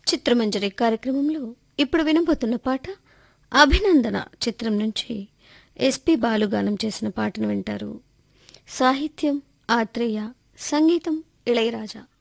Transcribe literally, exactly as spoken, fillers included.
చిత్రమంజరి కార్యక్రమంలో ఇప్పుడు వినబోతున్న పాట అభినందన చిత్రం నుంచి ఎస్పి బాలు గానం చేసిన పాటను వింటారు. సాహిత్యం ఆత్రేయ, సంగీతం ఇళయరాజా.